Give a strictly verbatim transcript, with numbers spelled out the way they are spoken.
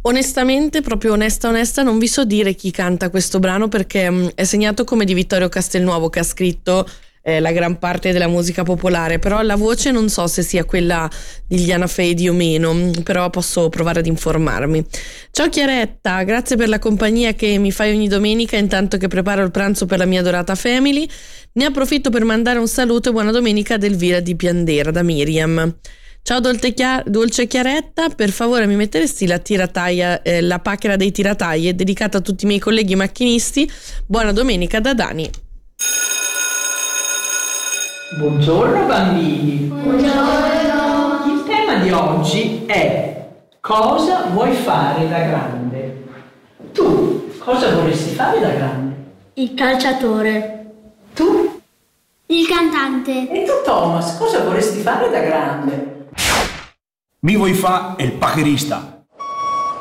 Onestamente, proprio onesta onesta, non vi so dire chi canta questo brano perché mh, è segnato come di Vittorio Castelnuovo, che ha scritto eh, la gran parte della musica popolare, però la voce non so se sia quella di Liana Faedi o meno, mh, però posso provare ad informarmi. Ciao Chiaretta, grazie per la compagnia che mi fai ogni domenica intanto che preparo il pranzo per la mia adorata family. Ne approfitto per mandare un saluto e buona domenica ad Elvira di Piandera, da Miriam. Ciao Dolce, Chia- Dolce Chiaretta, per favore mi metteresti la tirataia, eh, la pacchera dei tiratai, è dedicata a tutti i miei colleghi macchinisti. Buona domenica da Dani. Buongiorno bambini. Buongiorno. Il tema di oggi è: cosa vuoi fare da grande? Tu cosa vorresti fare da grande? Il calciatore. Tu? Il cantante. E tu Thomas, cosa vorresti fare da grande? Mi vuoi fa il pajerista.